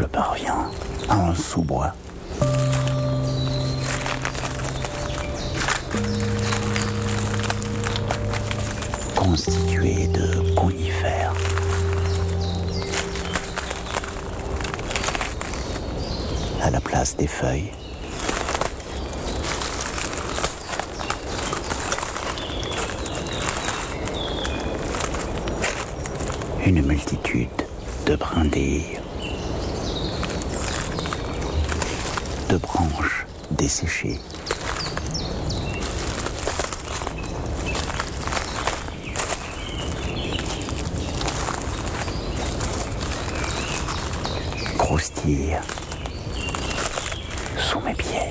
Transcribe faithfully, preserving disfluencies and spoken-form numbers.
je parviens à un sous-bois. Constitué de conifères. À la place des feuilles, une multitude de brindilles, de branches desséchées. Croustillent sous mes pieds.